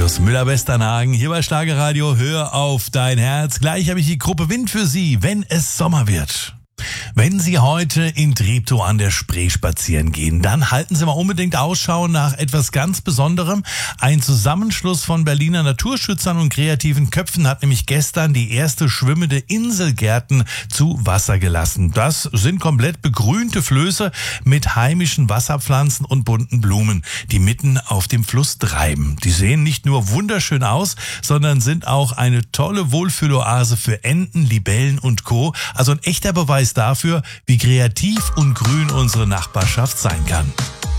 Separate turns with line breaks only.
Marius Müller-Westernhagen hier bei Schlagerradio. Hör auf dein Herz. Gleich habe ich die Gruppe Wind für Sie, wenn es Sommer wird. Wenn Sie heute in Treptow an der Spree spazieren gehen, dann halten Sie mal unbedingt Ausschau nach etwas ganz Besonderem. Ein Zusammenschluss von Berliner Naturschützern und kreativen Köpfen hat nämlich gestern die erste schwimmende Inselgärten zu Wasser gelassen. Das sind komplett begrünte Flöße mit heimischen Wasserpflanzen und bunten Blumen, die mitten auf dem Fluss treiben. Die sehen nicht nur wunderschön aus, sondern sind auch eine tolle Wohlfühloase für Enten, Libellen und Co. Also ein echter Beweis dafür, wie kreativ und grün unsere Nachbarschaft sein kann.